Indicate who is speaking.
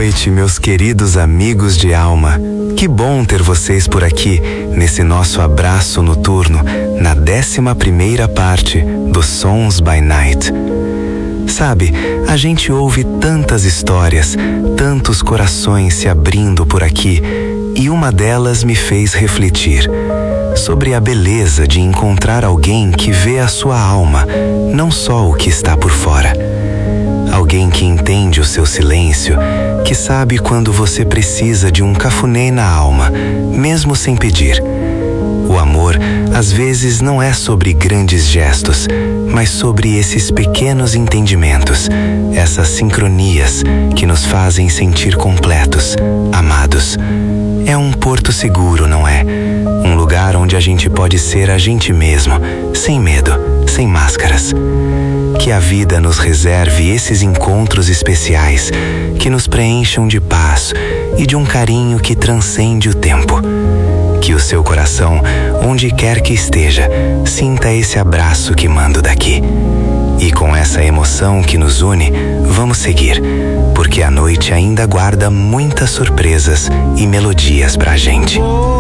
Speaker 1: noite, meus queridos amigos de alma. Que bom ter vocês por aqui, nesse nosso abraço noturno, na 11ª parte do Sons by Night. Sabe, a gente ouve tantas histórias, tantos corações se abrindo por aqui, e uma delas me fez refletir sobre a beleza de encontrar alguém que vê a sua alma, não só o que está por fora. Alguém que entende o seu silêncio, que sabe quando você precisa de um cafuné na alma, mesmo sem pedir. O amor, às vezes, não é sobre grandes gestos, mas sobre esses pequenos entendimentos, essas sincronias que nos fazem sentir completos, amados. É um porto seguro, não é? Um lugar onde a gente pode ser a gente mesmo, sem medo, sem máscaras. Que a vida nos reserve esses encontros especiais, que nos preencham de paz e de um carinho que transcende o tempo. Que o seu coração, onde quer que esteja, sinta esse abraço que mando daqui. E com essa emoção que nos une, vamos seguir, porque a noite ainda guarda muitas surpresas e melodias pra gente.